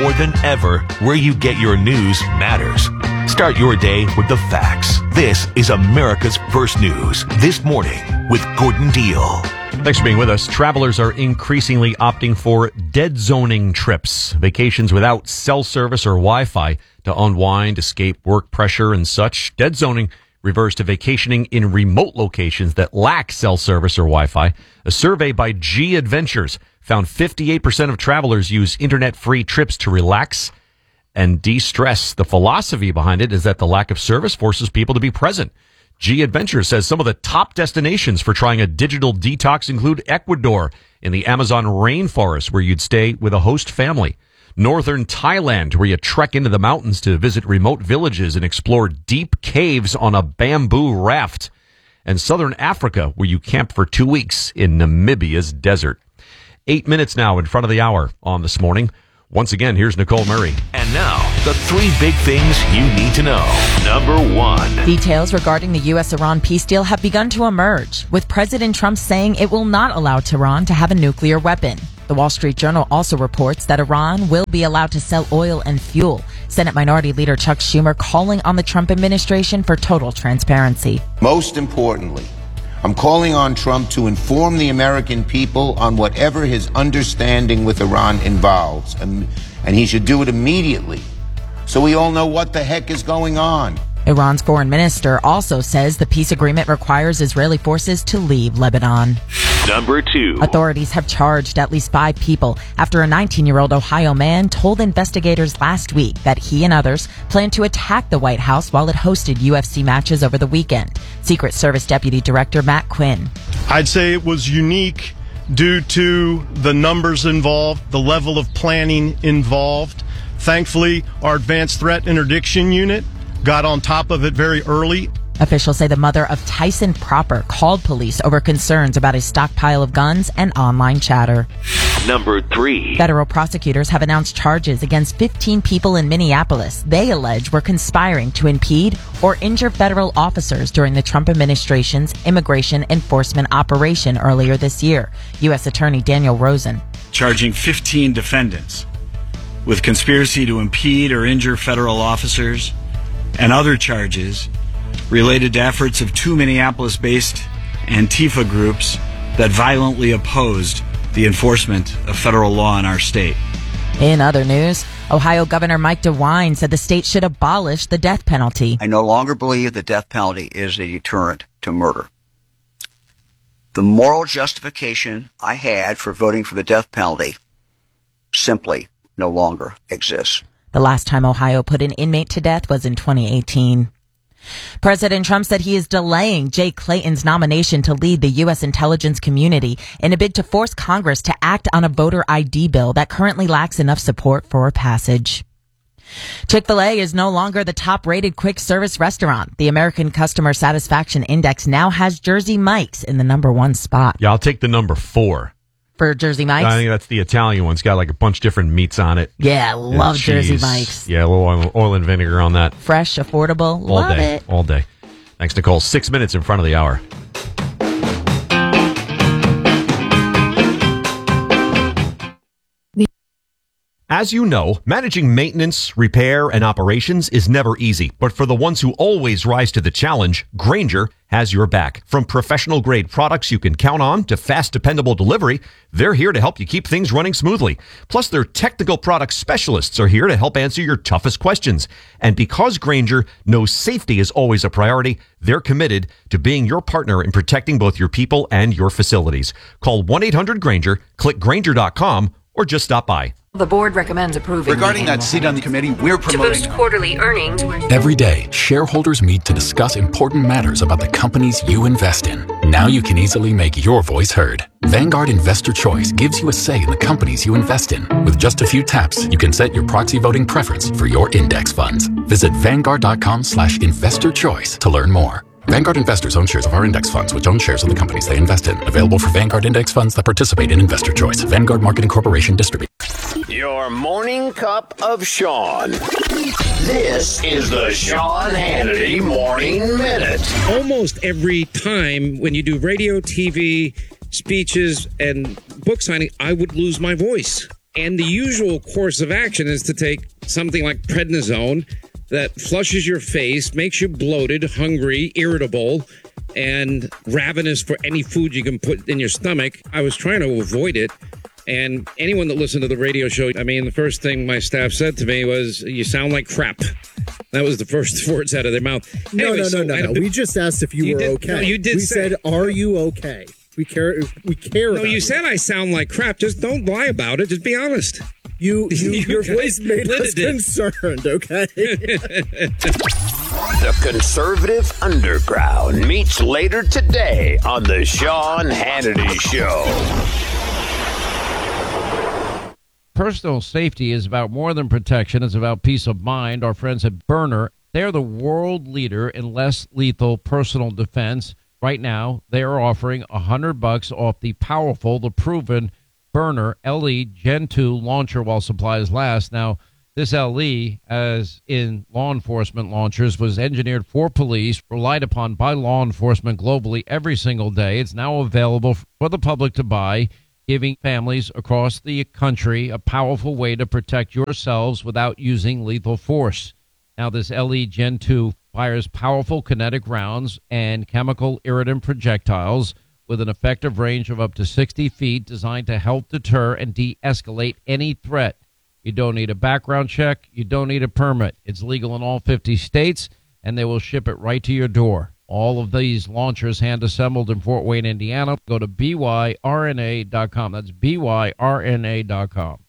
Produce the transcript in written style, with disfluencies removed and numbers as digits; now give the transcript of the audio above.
more than ever, where you get your news matters. Start your day with the facts. This is America's First News This Morning with Gordon Deal. Thanks for being with us. Travelers are increasingly opting for dead zoning trips, vacations without cell service or Wi-Fi to unwind, escape work pressure and such. Dead zoning refers to vacationing in remote locations that lack cell service or Wi-Fi. A survey by G Adventures found 58% of travelers use internet-free trips to relax and de-stress. The philosophy behind it is that the lack of service forces people to be present. G Adventures says some of the top destinations for trying a digital detox include Ecuador in the Amazon rainforest, where you'd stay with a host family; northern Thailand, where you trek into the mountains to visit remote villages and explore deep caves on a bamboo raft; and southern Africa, where you camp for 2 weeks in Namibia's desert. 8 minutes now in front of the hour on This Morning. Once again, here's Nicole Murray. And now, the 3 big things you need to know. Number 1. Details regarding the U.S.-Iran peace deal have begun to emerge, with President Trump saying it will not allow Tehran to have a nuclear weapon. The Wall Street Journal also reports that Iran will be allowed to sell oil and fuel. Senate Minority Leader Chuck Schumer calling on the Trump administration for total transparency. Most importantly, I'm calling on Trump to inform the American people on whatever his understanding with Iran involves, and he should do it immediately so we all know what the heck is going on. Iran's foreign minister also says the peace agreement requires Israeli forces to leave Lebanon. Number 2. Authorities have charged at least 5 people after a 19-year-old Ohio man told investigators last week that he and others planned to attack the White House while it hosted UFC matches over the weekend. Secret Service Deputy Director Matt Quinn. I'd say it was unique due to the numbers involved, the level of planning involved. Thankfully, our advanced threat interdiction unit got on top of it very early. Officials say the mother of Tyson Proper called police over concerns about his stockpile of guns and online chatter. Number 3. Federal prosecutors have announced charges against 15 people in Minneapolis they allege were conspiring to impede or injure federal officers during the Trump administration's immigration enforcement operation earlier this year. U.S. Attorney Daniel Rosen. Charging 15 defendants with conspiracy to impede or injure federal officers and other charges related to efforts of 2 Minneapolis-based Antifa groups that violently opposed the enforcement of federal law in our state. In other news, Ohio Governor Mike DeWine said the state should abolish the death penalty. I no longer believe the death penalty is a deterrent to murder. The moral justification I had for voting for the death penalty simply no longer exists. The last time Ohio put an inmate to death was in 2018. President Trump said he is delaying Jay Clayton's nomination to lead the U.S. intelligence community in a bid to force Congress to act on a voter ID bill that currently lacks enough support for passage. Chick-fil-A is no longer the top-rated quick-service restaurant. The American Customer Satisfaction Index now has Jersey Mike's in the number 1 spot. Yeah, I'll take the number 4. For Jersey Mike's? I think that's the Italian one. It's got like a bunch of different meats on it. Yeah, I love Jersey Mike's. Yeah, a little oil and vinegar on that. Fresh, affordable, all love day, it. All day. Thanks, Nicole. 6 minutes in front of the hour. As you know, managing maintenance, repair, and operations is never easy. But for the ones who always rise to the challenge, Grainger has your back. From professional-grade products you can count on to fast, dependable delivery, they're here to help you keep things running smoothly. Plus, their technical product specialists are here to help answer your toughest questions. And because Grainger knows safety is always a priority, they're committed to being your partner in protecting both your people and your facilities. Call 1-800-GRAINGER, click Grainger.com, or just stop by. The board recommends approving. Regarding that seat on the committee, we're promoting to boost quarterly earnings. Every day, shareholders meet to discuss important matters about the companies you invest in. Now you can easily make your voice heard. Vanguard Investor Choice gives you a say in the companies you invest in. With just a few taps, you can set your proxy voting preference for your index funds. Visit Vanguard.com/investorchoice to learn more. Vanguard investors own shares of our index funds, which own shares of the companies they invest in. Available for Vanguard index funds that participate in Investor Choice. Vanguard Marketing Corporation distributes. Your morning cup of Sean. This is the Sean Hannity Morning Minute. Almost every time when you do radio, TV, speeches, and book signing, I would lose my voice. And the usual course of action is to take something like prednisone that flushes your face, makes you bloated, hungry, irritable, and ravenous for any food you can put in your stomach. I was trying to avoid it. And anyone that listened to the radio show, I mean, the first thing my staff said to me was, "You sound like crap." That was the first words out of their mouth. Anyway, No. We just asked if you were okay. No, you did. We said, "Are you okay?" We care. No, about you said I sound like crap. Just don't lie about it. Just be honest. Your voice made us concerned. Okay. The Conservative Underground meets later today on the Sean Hannity Show. Personal safety is about more than protection. It's about peace of mind. Our friends at Byrna, they're the world leader in less lethal personal defense. Right now, they are offering $100 off the powerful, the proven Byrna LE Gen 2 launcher while supplies last. Now, this LE, as in law enforcement launchers, was engineered for police, relied upon by law enforcement globally every single day. It's now available for the public to buy, giving families across the country a powerful way to protect yourselves without using lethal force. Now, this LE Gen 2 fires powerful kinetic rounds and chemical irritant projectiles with an effective range of up to 60 feet, designed to help deter and de-escalate any threat. You don't need a background check. You don't need a permit. It's legal in all 50 states, and they will ship it right to your door. All of these launchers hand-assembled in Fort Wayne, Indiana. Go to byrna.com. That's byrna.com.